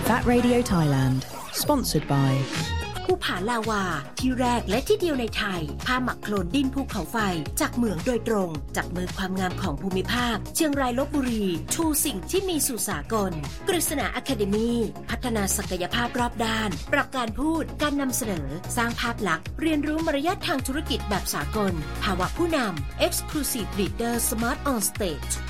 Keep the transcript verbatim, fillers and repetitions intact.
That Radio Thailand Sponsored by ภูผาลาวาที่แรกและที่เดียวในไทยผ้าหมักโคลนดินภูเขาไฟจากเหมืองโดยตรงจากมือความงามของภูมิภาคเชียงรายลพบุรีชูสิ่งที่มีสู่สากลกฤษณาอะคาเดมีพัฒนาศักยภาพรอบด้านปรับการพูดการนำเสนอสร้างภาพลักษณ์เรียนรู้มารยาททางธุรกิจแบบสากลภาวะผู้นำ Exclusive Leader Smart on Stage